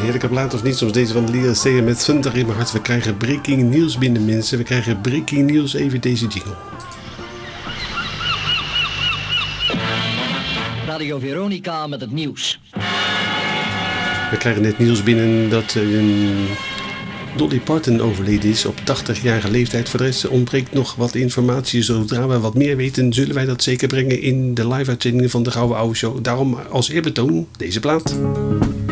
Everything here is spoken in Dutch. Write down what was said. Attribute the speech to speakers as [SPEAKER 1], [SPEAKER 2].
[SPEAKER 1] heerlijke plaat of niet? Soms deze van Lila Steden met Thunder in mijn hart. We krijgen breaking nieuws binnen, mensen. We krijgen breaking nieuws. Even deze jingle.
[SPEAKER 2] Radio Veronica met het nieuws.
[SPEAKER 1] We krijgen net nieuws binnen dat Dolly Parton overleden is op 80-jarige leeftijd. Voor de rest ontbreekt nog wat informatie. Zodra we wat meer weten, zullen wij dat zeker brengen in de live-uitzendingen van de Gouden Ouwe Show. Daarom als eerbetoon deze plaat.